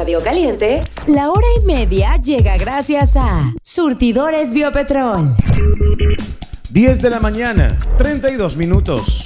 Radio Caliente, la hora y media llega gracias a Surtidores Biopetrol. 10 de la mañana, 32 minutos.